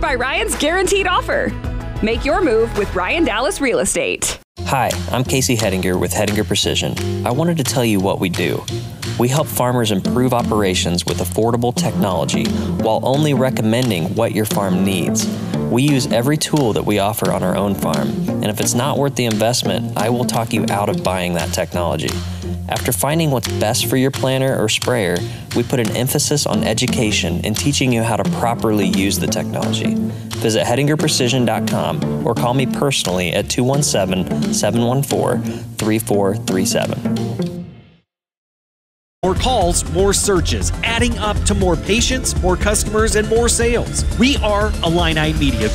by Ryan's guaranteed offer. Make your move with Ryan Dallas Real Estate. Hi, I'm Casey Hettinger with Hettinger Precision. I wanted to tell you what we do. We help farmers improve operations with affordable technology while only recommending what your farm needs. We use every tool that we offer on our own farm, and if it's not worth the investment, I will talk you out of buying that technology. After finding what's best for your planter or sprayer, we put an emphasis on education and teaching you how to properly use the technology. Visit HettingerPrecision.com or call me personally at 217-714-3437. More calls, more searches, adding up to more patients, more customers, and more sales. We are Illini Media Group.